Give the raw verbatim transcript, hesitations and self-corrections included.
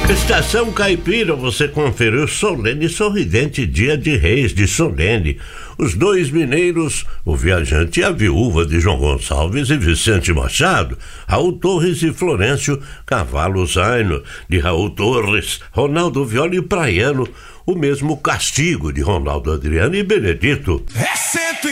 Estação Caipira, você conferiu Solene e Sorridente, Dia de Reis de Solene. Os dois mineiros, o viajante e a viúva de João Gonçalves e Vicente Machado, Raul Torres e Florencio Cavalo Zaino, de Raul Torres, Ronaldo Viola e Praiano, o mesmo Castigo de Ronaldo Adriano e Benedito. É cento